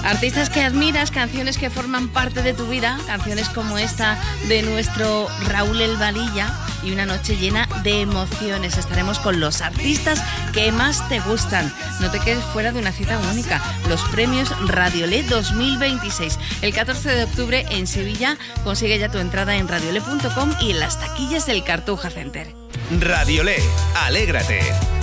Artistas que admiras, canciones que forman parte de tu vida, canciones como esta de nuestro Raúl El Valilla y una noche llena de emociones. Estaremos con los artistas que más te gustan. No te quedes fuera de una cita única. Los premios Radiolé 2026. El 14 de octubre en Sevilla. Consigue ya tu entrada en radiolé.com y en las taquillas del Cartuja Center. Radiolé, alégrate.